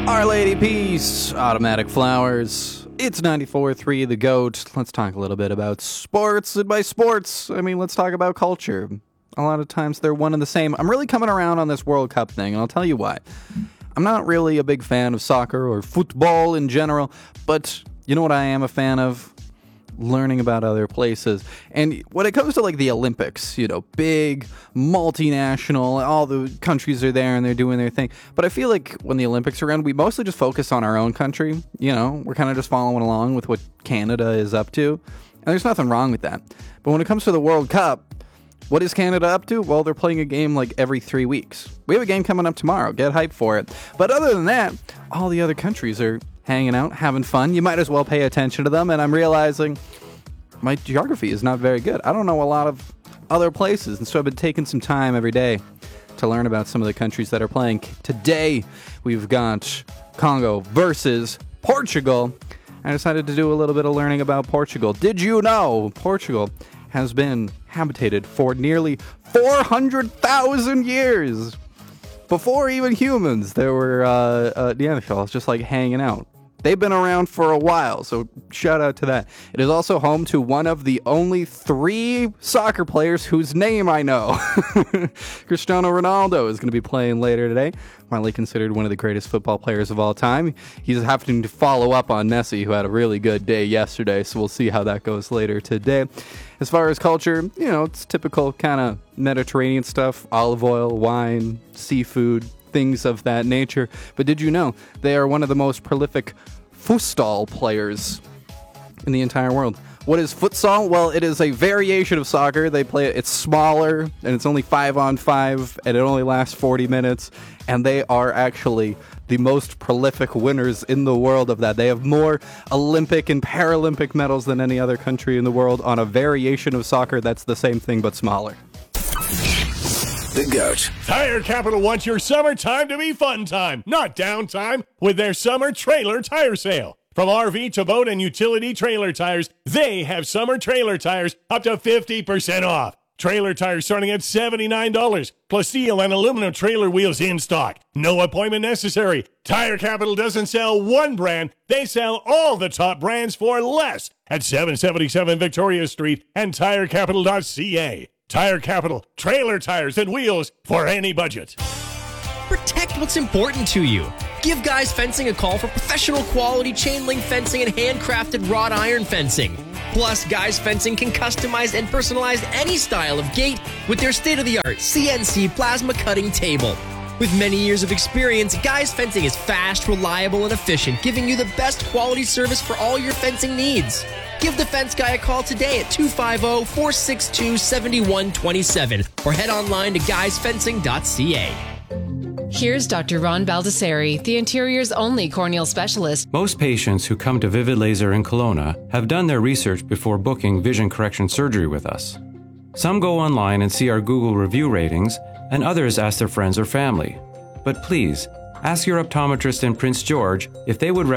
Our Lady Peace, Automatic Flowers. It's 94.3 The GOAT. Let's talk a little bit about sports. And by sports, I mean, let's talk about culture. A lot of times they're one and the same. I'm really coming around on this World Cup thing, and I'll tell you why. I'm not really a big fan of soccer or football in general, but you know what I am a fan of? Learning about other places. And when it comes to like the Olympics, you know, big, multinational, all the countries are there and they're doing their thing. But I feel like when the Olympics are around, we mostly just focus on our own country. You know, we're kind of just following along with what Canada is up to. And there's nothing wrong with that. But when it comes to the World Cup, what is Canada up to? Well, they're playing a game like every 3 weeks. We have a game coming up tomorrow. Get hyped for it. But other than that, all the other countries are hanging out, having fun. You might as well pay attention to them. And I'm realizing my geography is not very good. I don't know a lot of other places. And so I've been taking some time every day to learn about some of the countries that are playing. Today, we've got Congo versus Portugal. I decided to do a little bit of learning about Portugal. Did you know Portugal has been habitated for nearly 400,000 years? Before even humans, there were Neanderthals just like hanging out. They've been around for a while, so shout out to that. It is also home to one of the only 3 soccer players whose name I know. Cristiano Ronaldo is going to be playing later today. Widely considered one of the greatest football players of all time. He's having to follow up on Messi, who had a really good day yesterday, so we'll see how that goes later today. As far as culture, you know, it's typical kind of Mediterranean stuff, olive oil, wine, seafood, things of that nature. But did you know they are one of the most prolific futsal players in the entire world? What is futsal? Well, it is a variation of soccer. They play it, it's smaller, and it's only 5-on-5, and it only lasts 40 minutes. And they are actually the most prolific winners in the world of that. They have more Olympic and Paralympic medals than any other country in the world on a variation of soccer that's the same thing but smaller. The GOAT. Tire Capital wants your summertime to be fun time, not downtime, with their summer trailer tire sale. From RV to boat and utility trailer tires, they have summer trailer tires up to 50% off. Trailer tires starting at $79, plus steel and aluminum trailer wheels in stock. No appointment necessary. Tire Capital doesn't sell one brand. They sell all the top brands for less at 777 Victoria Street and tirecapital.ca. Tire Capital, trailer tires and wheels for any budget. Protect what's important to you. Give Guys Fencing a call for professional quality chain link fencing and handcrafted wrought iron fencing. Plus, Guys Fencing can customize and personalize any style of gate with their state-of-the-art CNC plasma cutting table. With many years of experience, Guys Fencing is fast, reliable, and efficient, giving you the best quality service for all your fencing needs. Give the Fence Guy a call today at 250-462-7127 or head online to guysfencing.ca. Here's Dr. Ron Baldessari, the interior's only corneal specialist. Most patients who come to Vivid Laser in Kelowna have done their research before booking vision correction surgery with us. Some go online and see our Google review ratings, and others ask their friends or family. But please, ask your optometrist in Prince George if they would